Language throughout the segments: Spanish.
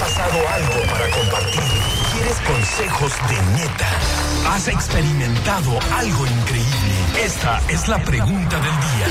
pasado algo para compartir? ¿Quieres consejos de neta? ¿Has experimentado algo increíble? Esta es la pregunta del día.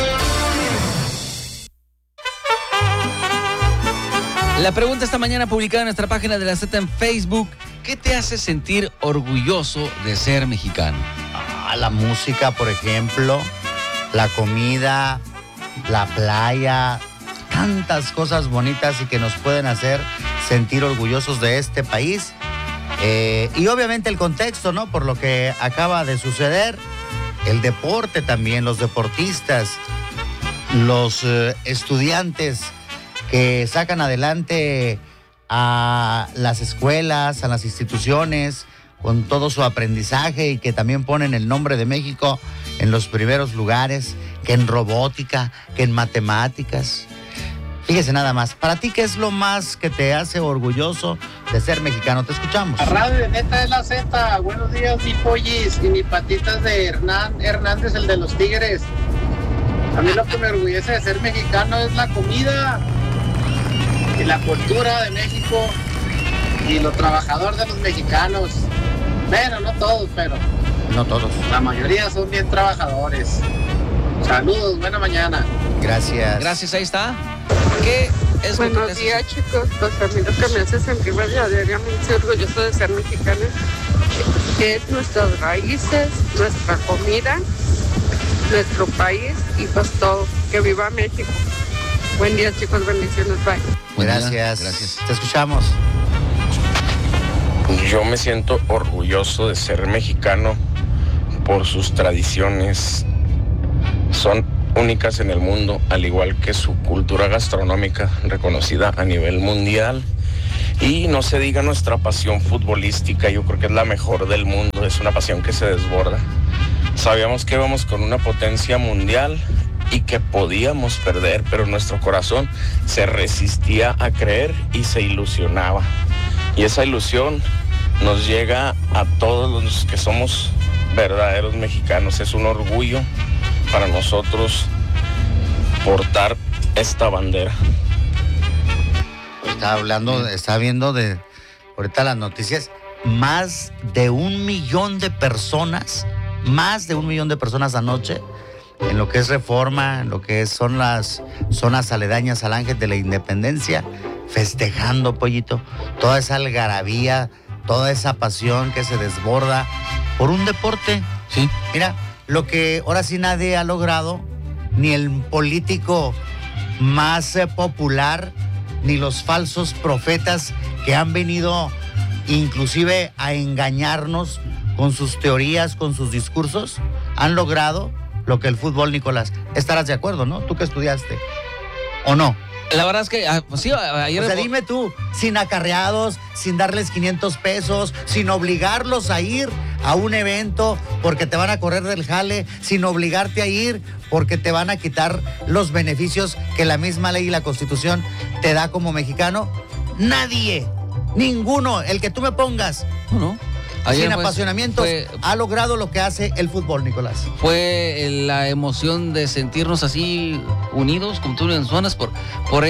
La pregunta esta mañana publicada en nuestra página de la Z en Facebook: ¿qué te hace sentir orgulloso de ser mexicano? La música, por ejemplo, la comida, la playa, tantas cosas bonitas y que nos pueden hacer sentir orgullosos de este país. Y obviamente el contexto, ¿no? Por lo que acaba de suceder, el deporte también, los deportistas, los estudiantes que sacan adelante a las escuelas, a las instituciones, con todo su aprendizaje y que también ponen el nombre de México en los primeros lugares, que en robótica, que en matemáticas. Fíjese nada más, para ti, ¿qué es lo más que te hace orgulloso de ser mexicano? Te escuchamos. La radio de neta es la Z. Buenos días, mi pollis y mi patitas de Hernández, el de los Tigres. A mí lo que me orgullece de ser mexicano es la comida y la cultura de México y lo trabajador de los mexicanos. Bueno, no todos, pero No todos. la mayoría son bien trabajadores. Saludos, buena mañana. Gracias. Gracias, ahí está. ¿Qué es lo que te Buenos hace días, chicos. Pues a mí lo que me hace sentir verdaderamente orgulloso de ser mexicana es nuestras raíces, nuestra comida, nuestro país y pues todo. Que viva México. Buen día, chicos. Bendiciones. Bye. Buen día. Gracias. Gracias. Te escuchamos. Yo me siento orgulloso de ser mexicano por sus tradiciones. Son únicas en el mundo, al igual que su cultura gastronómica reconocida a nivel mundial. Y no se diga nuestra pasión futbolística, yo creo que es la mejor del mundo, es una pasión que se desborda. Sabíamos que íbamos con una potencia mundial y que podíamos perder, pero nuestro corazón se resistía a creer y se ilusionaba. Y esa ilusión nos llega a todos los que somos verdaderos mexicanos. Es un orgullo para nosotros portar esta bandera. Estaba viendo de ahorita las noticias, más de 1 millón de personas anoche en lo que es Reforma, en lo que son las zonas aledañas al Ángel de la Independencia, festejando, pollito, toda esa algarabía, toda esa pasión que se desborda por un deporte. Sí. Mira, lo que ahora sí nadie ha logrado, ni el político más popular, ni los falsos profetas que han venido inclusive a engañarnos con sus teorías, con sus discursos, han logrado lo que el fútbol, Nicolás. Estarás de acuerdo, ¿no? Tú que estudiaste, ¿o no? La verdad es que, pues sí, ayer... O sea, dime tú, sin acarreados, sin darles 500 pesos, sin obligarlos a ir a un evento porque te van a correr del jale, sin obligarte a ir porque te van a quitar los beneficios que la misma ley y la Constitución te da como mexicano. Nadie, ninguno, el que tú me pongas, No. Ayer, sin pues, apasionamientos, ha logrado lo que hace el fútbol, Nicolás. Fue la emoción de sentirnos así unidos, como tú mencionas, por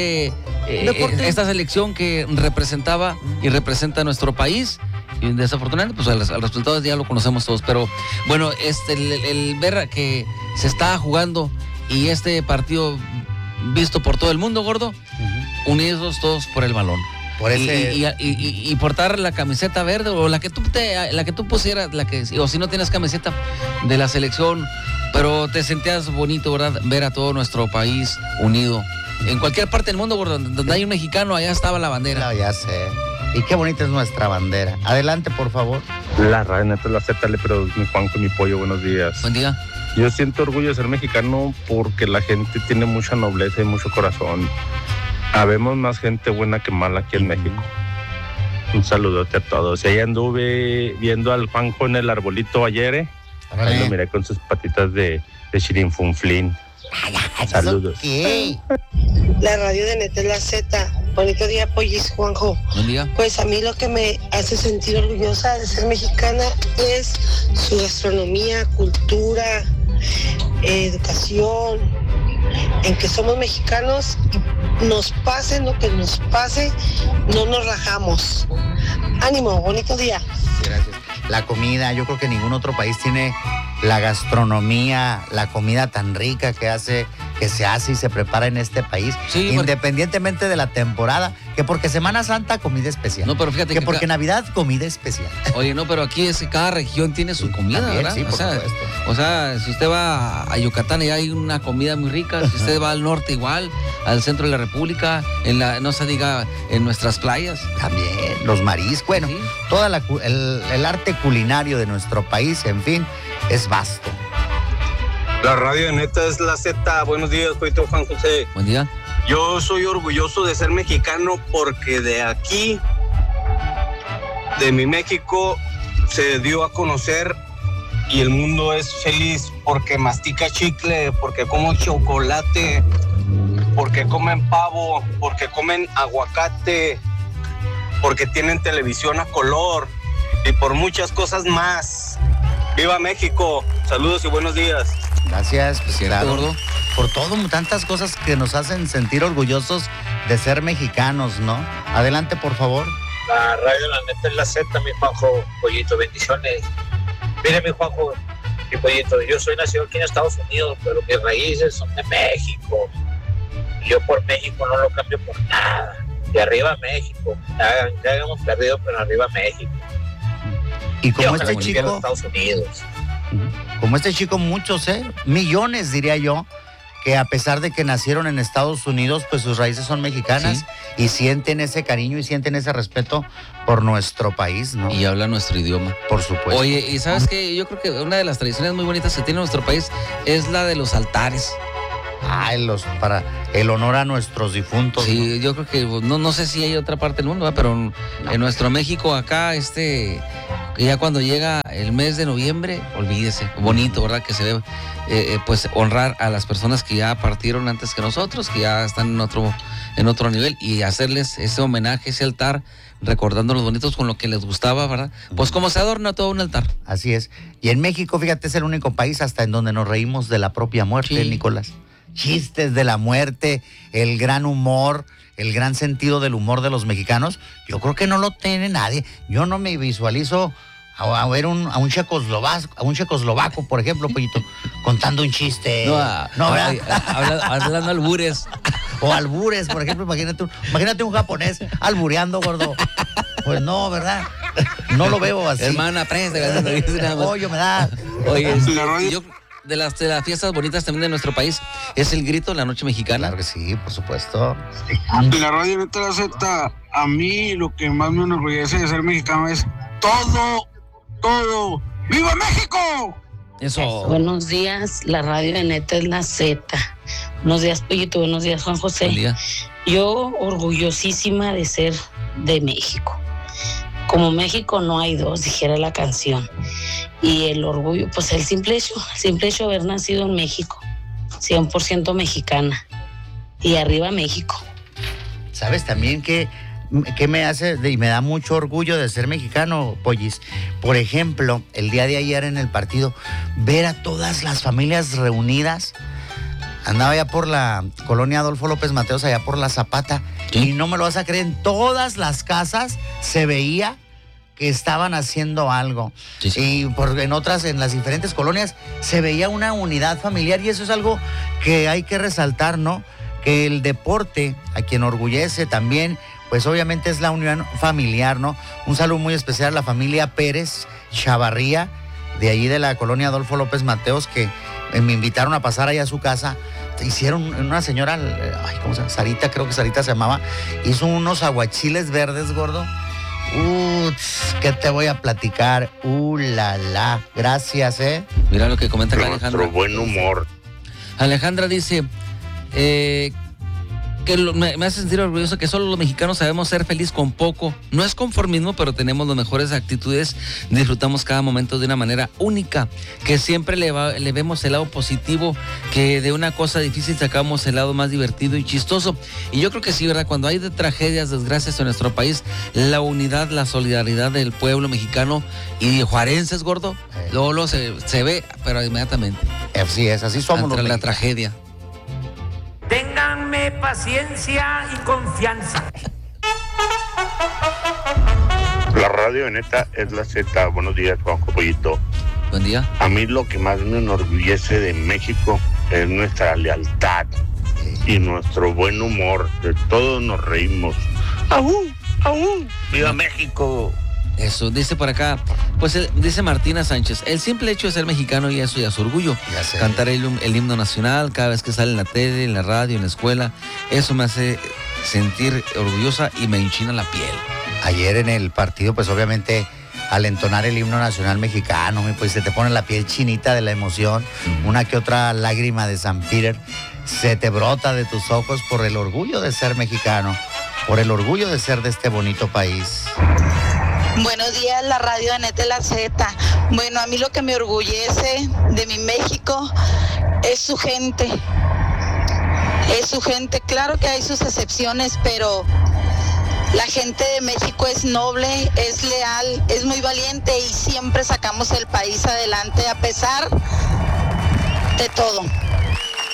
esta selección que representaba y representa a nuestro país. Y desafortunadamente, pues el resultado ya lo conocemos todos. Pero bueno, el ver que se está jugando y este partido visto por todo el mundo, gordo, unidos todos por el balón. Por ese... y portar la camiseta verde o la que tú pusieras, o si no tienes camiseta de la selección, pero te sentías bonito, ¿verdad? Ver a todo nuestro país unido. En cualquier parte del mundo, donde hay un mexicano, allá estaba la bandera. No, ya sé. Y qué bonita es nuestra bandera. Adelante, por favor. La radio neta, la Z, pero mi Juanco, mi pollo, buenos días. Buen día. Yo siento orgullo de ser mexicano porque la gente tiene mucha nobleza y mucho corazón. Habemos más gente buena que mala aquí en México. Un saludote a todos. Y ahí anduve viendo al Juanjo en el arbolito ayer. Ahí lo miré con sus patitas de chirinfunflín. Saludos. Okay. La radio de neta es la Z. Bonito día, pollis, Juanjo. Buen día. Pues a mí lo que me hace sentir orgullosa de ser mexicana es su gastronomía, cultura, educación, en que somos mexicanos nos pase lo que nos pase, no nos rajamos. Ánimo, bonito día. Gracias. La comida, yo creo que ningún otro país tiene la gastronomía, la comida tan rica que se hace y se prepara en este país, sí, independientemente de la temporada, que porque Semana Santa comida especial. No, pero fíjate que porque Navidad comida especial. Oye, no, pero aquí cada región tiene su comida, también, ¿verdad? Sí, por supuesto. O sea, si usted va a Yucatán y hay una comida muy rica, si usted va al norte igual, al centro de la República, no se diga en nuestras playas. También, los mariscos, bueno, sí. Todo el arte culinario de nuestro país, en fin, es vasto. La radio de Neta es la Z. Buenos días, Pollito Juan José. Buen día. Yo soy orgulloso de ser mexicano porque de aquí, de mi México, se dio a conocer y el mundo es feliz porque mastica chicle, porque como chocolate, porque comen pavo, porque comen aguacate, porque tienen televisión a color y por muchas cosas más. ¡Viva México! Saludos y buenos días. Gracias, pues claro, gordo. Por todo, tantas cosas que nos hacen sentir orgullosos de ser mexicanos, ¿no? Adelante, por favor. La radio La Neta es la Z, mi Juanjo, Pollito, bendiciones. Mire, mi Juanjo, mi Pollito, yo soy nacido aquí en Estados Unidos, pero mis raíces son de México. Yo por México no lo cambio por nada. De arriba México, ya hemos perdido, pero arriba México. Y como este chico, los Estados Unidos. Como este chico, muchos, millones diría yo, que a pesar de que nacieron en Estados Unidos, pues sus raíces son mexicanas, sí, y sienten ese cariño y sienten ese respeto por nuestro país, ¿no? Y hablan nuestro idioma. Por supuesto. Oye, y sabes que yo creo que una de las tradiciones muy bonitas que tiene nuestro país es la de los altares. Para el honor a nuestros difuntos. Sí, ¿no? Yo creo que no sé si hay otra parte del mundo, ¿verdad? Pero en nuestro México acá, que ya cuando llega el mes de noviembre, olvídese, bonito, ¿verdad? Que se debe pues honrar a las personas que ya partieron antes que nosotros, que ya están en otro nivel, y hacerles ese homenaje, ese altar, recordando los bonitos con lo que les gustaba, ¿verdad? Pues como se adorna todo un altar. Así es. Y en México, fíjate, es el único país hasta en donde nos reímos de la propia muerte, sí, Nicolás. Chistes de la muerte, el gran humor, el gran sentido del humor de los mexicanos, yo creo que no lo tiene nadie. Yo no me visualizo a ver a un checoslovaco, por ejemplo, Pollito, contando un chiste. No, ¿verdad? Hablando albures. O albures, por ejemplo, imagínate un japonés albureando, gordo. Pues no, ¿verdad? No lo veo así. Hermana, presta. Oye, me da. Oye, yo... De las fiestas bonitas también de nuestro país es el grito, la noche mexicana. Claro que sí, por supuesto. De la radio Neta la Z, a mí lo que más me enorgullece de ser mexicano es todo. ¡Viva México! Eso. Buenos días, la radio de Neta es la Z. Buenos días, Pollito, buenos días, Juan José. Buen día. Yo orgullosísima de ser de México. Como México no hay dos, dijera la canción. Y el orgullo, pues el simple hecho de haber nacido en México, 100% mexicana. Y arriba México. ¿Sabes también que me hace y me da mucho orgullo de ser mexicano, Pollis? Por ejemplo, el día de ayer en el partido, ver a todas las familias reunidas. Andaba ya por la colonia Adolfo López Mateos, allá por la Zapata, ¿sí? Y no me lo vas a creer, en todas las casas se veía que estaban haciendo algo. Sí. Y en otras, en las diferentes colonias, se veía una unidad familiar, y eso es algo que hay que resaltar, ¿no? Que el deporte, a quien orgullece también, pues obviamente es la unión familiar, ¿no? Un saludo muy especial a la familia Pérez Chavarría, de allí de la colonia Adolfo López Mateos, que me invitaron a pasar allá a su casa. Hicieron una señora, ¿cómo se llama? Sarita, creo que Sarita se llamaba, hizo unos aguachiles verdes, gordo. ¿Qué te voy a platicar? La. Gracias, Mira lo que comenta acá Alejandra. Nuestro buen humor. Alejandra dice que me hace sentir orgulloso que solo los mexicanos sabemos ser feliz con poco. No es conformismo, pero tenemos las mejores actitudes, disfrutamos cada momento de una manera única, que siempre le vemos el lado positivo, que de una cosa difícil sacamos el lado más divertido y chistoso. Y yo creo que sí, ¿verdad? Cuando hay tragedias, desgracias en nuestro país, la unidad, la solidaridad del pueblo mexicano y juarenses, gordo, luego se ve, pero inmediatamente. Así es, así somos ante la tragedia. Ténganme Ténganme paciencia y confianza. La radio de Neta es la Z. Buenos días, Juanjo Pollito. Buen día. A mí lo que más me enorgullece de México es nuestra lealtad y nuestro buen humor. De todos nos reímos. ¡Aú! ¡Aú! ¡Viva México! Eso, dice por acá, pues dice Martina Sánchez, el simple hecho de ser mexicano y eso ya es orgullo. Cantar el himno nacional cada vez que sale en la tele, en la radio, en la escuela, eso me hace sentir orgullosa y me enchina la piel. Ayer en el partido, pues obviamente, al entonar el himno nacional mexicano, pues se te pone la piel chinita de la emoción, una que otra lágrima de San Peter se te brota de tus ojos por el orgullo de ser mexicano, por el orgullo de ser de este bonito país. Buenos días, la radio de Neta La Z. Bueno, a mí lo que me orgullece de mi México es su gente. Es su gente. Claro que hay sus excepciones, pero la gente de México es noble, es leal, es muy valiente y siempre sacamos el país adelante a pesar de todo.